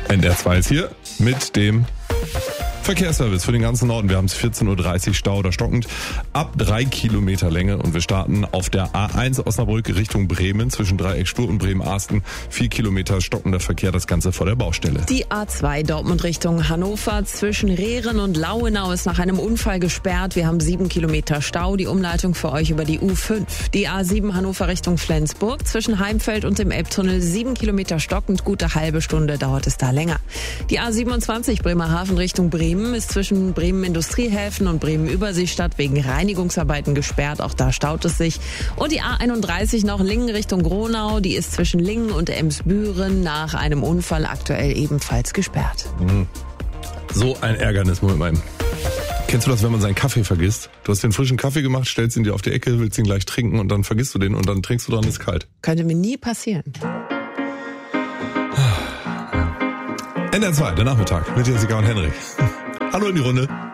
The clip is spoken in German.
NDR2 ist hier mit dem Verkehrsservice für den ganzen Norden. Wir haben es 14.30 Uhr, Stau oder stockend, ab 3 Kilometer Länge. Und wir starten auf der A1 Osnabrück Richtung Bremen zwischen Dreieckspur und Bremen-Arsten. 4 Kilometer stockender Verkehr, das Ganze vor der Baustelle. Die A2 Dortmund Richtung Hannover zwischen Rehren und Lauenau ist nach einem Unfall gesperrt. Wir haben 7 Kilometer Stau. Die Umleitung für euch über die U5. Die A7 Hannover Richtung Flensburg zwischen Heimfeld und dem Elbtunnel 7 Kilometer stockend. Gute halbe Stunde dauert es da länger. Die A27 Bremerhaven Richtung Bremen ist zwischen Bremen Industriehäfen und Bremen Überseestadt wegen Reinigungsarbeiten gesperrt. Auch da staut es sich. Und die A31 noch Lingen Richtung Gronau. Die ist zwischen Lingen und Emsbüren nach einem Unfall aktuell ebenfalls gesperrt. So ein Ärgernis, Moment mal. Kennst du das, wenn man seinen Kaffee vergisst? Du hast den frischen Kaffee gemacht, stellst ihn dir auf die Ecke, willst ihn gleich trinken und dann vergisst du den und dann trinkst du dran, ist kalt. Könnte mir nie passieren. NDR2, der Nachmittag mit Jessica und Henrik. Hallo in die Runde.